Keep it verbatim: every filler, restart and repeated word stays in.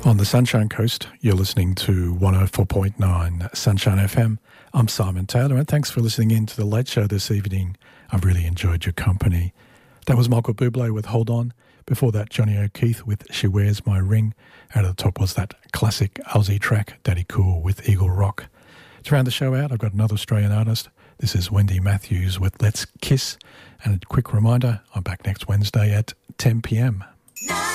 On the Sunshine Coast, you're listening to one oh four point nine Sunshine F M. I'm Simon Taylor, and thanks for listening in to The Late Show this evening. I've really enjoyed your company. That was Michael Bublé with Hold On. Before that, Johnny O'Keefe with She Wears My Ring. And at the top was that classic Aussie track, Daddy Cool with Eagle Rock. To round the show out, I've got another Australian artist. This is Wendy Matthews with Let's Kiss. And a quick reminder, I'm back next Wednesday at ten p.m.